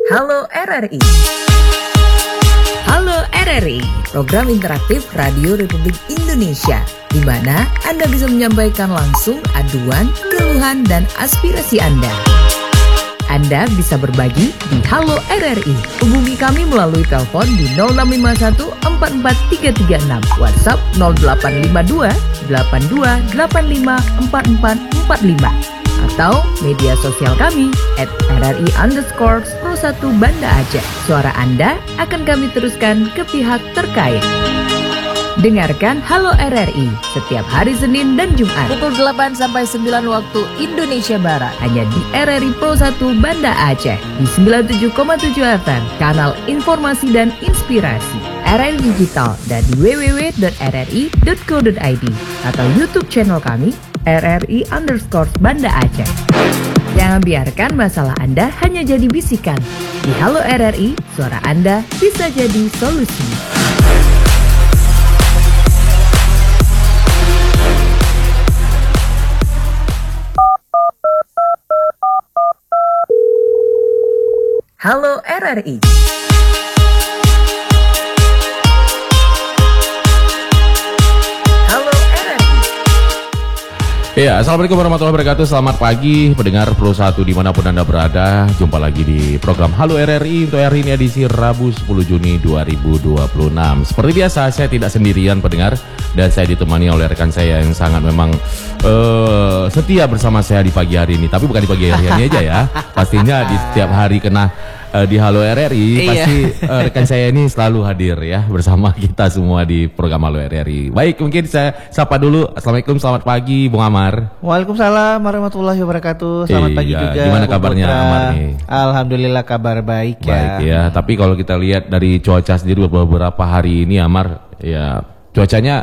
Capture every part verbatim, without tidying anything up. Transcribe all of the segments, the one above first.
Halo R R I. Halo R R I, program interaktif Radio Republik Indonesia, di mana Anda bisa menyampaikan langsung aduan, keluhan, dan aspirasi Anda. Anda bisa berbagi di Halo R R I. Hubungi kami melalui telepon di nol enam lima satu empat empat tiga tiga enam, WhatsApp nol delapan lima dua delapan dua delapan lima empat empat empat lima, atau media sosial kami at rri underscore pro satu Banda Aceh. Suara Anda akan kami teruskan ke pihak terkait. Dengarkan Halo R R I setiap hari Senin dan Jumat pukul delapan sampai sembilan waktu Indonesia Barat, hanya di R R I Pro satu Banda Aceh di sembilan puluh tujuh koma tujuh F M, kanal informasi dan inspirasi R R I Digital, dan di w w w dot r r i dot co dot i d atau YouTube channel kami R R I underscore Banda Aceh. Jangan biarkan masalah Anda hanya jadi bisikan. Di Halo R R I, suara Anda bisa jadi solusi. Halo R R I. Halo R R I. Ya, assalamualaikum warahmatullahi wabarakatuh. Selamat pagi pendengar Pro satu dimanapun Anda berada. Jumpa lagi di program Halo R R I untuk hari ini edisi Rabu sepuluh Juni dua ribu dua puluh enam. Seperti biasa, saya tidak sendirian pendengar, dan saya ditemani oleh rekan saya yang sangat memang uh, setia bersama saya di pagi hari ini. Tapi bukan di pagi hari ini aja ya, pastinya di setiap hari kena Uh, di Halo R R I, pasti uh, rekan saya ini selalu hadir ya bersama kita semua di program Halo R R I. Baik, mungkin saya sapa dulu. Assalamualaikum, selamat pagi Bung Amar. Waalaikumsalam warahmatullahi wabarakatuh. Selamat iya, pagi juga. Gimana kabarnya Putra? Amar nih? Alhamdulillah kabar baik ya. Baik ya, tapi kalau kita lihat dari cuaca sendiri beberapa hari ini Amar, ya cuacanya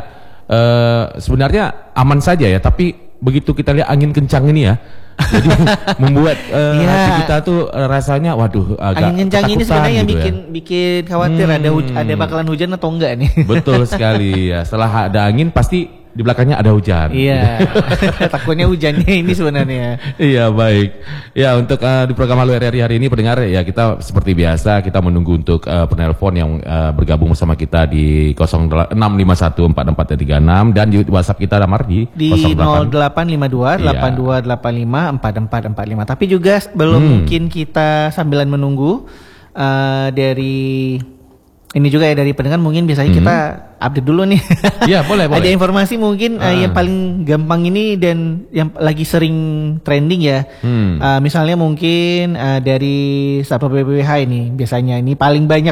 uh, sebenarnya aman saja ya, tapi begitu kita lihat angin kencang ini ya, jadi membuat uh, ya. hati kita tuh uh, rasanya waduh agak angin kencang ini sebenarnya yang gitu bikin ya. bikin khawatir hmm. ada huj- ada bakalan hujan atau enggak nih. Betul sekali ya. Setelah ada angin pasti di belakangnya ada hujan. Iya. Takutnya hujannya ini sebenarnya. Iya, baik. Ya, untuk uh, di program Halo R R I hari ini pendengar, ya kita seperti biasa kita menunggu untuk uh, penelpon yang uh, bergabung bersama kita di nol enam lima satu empat empat tiga enam, dan di WhatsApp kita Damar di di nol delapan lima dua delapan dua delapan lima empat empat empat lima. Tapi juga belum hmm. mungkin kita sambilan menunggu uh, dari ini juga ya dari pendengar, mungkin biasanya hmm. kita update dulu nih. Iya, boleh, boleh. Ada informasi mungkin uh. Uh, yang paling gampang ini dan yang lagi sering trending ya. Hmm. Uh, misalnya mungkin uh, dari Satpol P P W H ini biasanya ini paling banyak.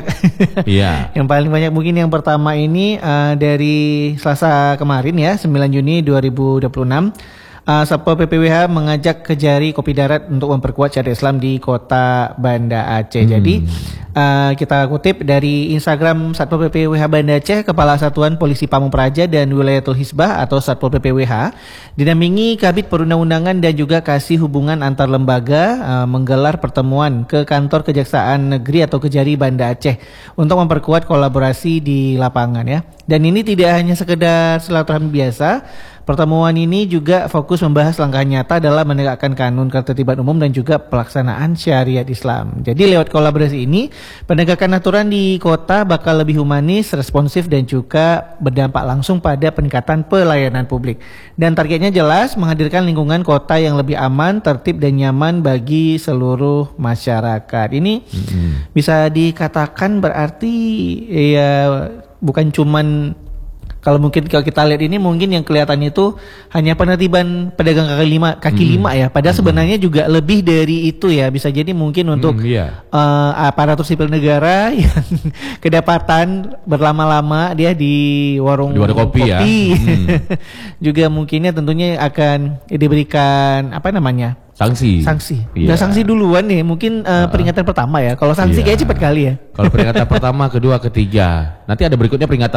Iya. Yang paling banyak mungkin yang pertama ini uh, dari Selasa kemarin ya, sembilan Juni dua ribu dua puluh enam. Uh, Satpol P P W H mengajak Kejari Kopi Darat untuk memperkuat syariat Islam di kota Banda Aceh. Hmm. Jadi uh, kita kutip dari Instagram Satpol P P W H Banda Aceh, Kepala Satuan Polisi Pamung Praja dan Wilayatul Hisbah atau Satpol P P W H dinampingi Kabid Perundang-undangan dan juga Kasih Hubungan Antar Lembaga uh, menggelar pertemuan ke kantor Kejaksaan Negeri atau Kejari Banda Aceh untuk memperkuat kolaborasi di lapangan ya. Dan ini tidak hanya sekedar silaturahmi biasa. Pertemuan ini juga fokus membahas langkah nyata dalam menegakkan kanun ketertiban umum dan juga pelaksanaan syariat Islam. Jadi lewat kolaborasi ini, penegakan aturan di kota bakal lebih humanis, responsif, dan juga berdampak langsung pada peningkatan pelayanan publik. Dan targetnya jelas, menghadirkan lingkungan kota yang lebih aman, tertib, dan nyaman bagi seluruh masyarakat. Ini mm-hmm. bisa dikatakan berarti ya bukan cuman, kalau mungkin kalau kita lihat ini mungkin yang kelihatan itu hanya penertiban pedagang kaki lima, kaki hmm. lima ya. Padahal hmm. sebenarnya juga lebih dari itu ya. Bisa jadi mungkin untuk hmm, yeah. uh, aparatur sipil negara yang kedapatan berlama-lama dia di warung, di warung kopi, kopi ya. Hmm. Juga mungkinnya tentunya akan diberikan apa namanya? Sanksi. Sanksi. Iya. Udah sanksi duluan nih. Mungkin uh, peringatan uh, pertama ya. Kalau sanksi iya. kayak cepat kali ya. Kalau peringatan pertama, kedua, ketiga. Nanti ada berikutnya peringatan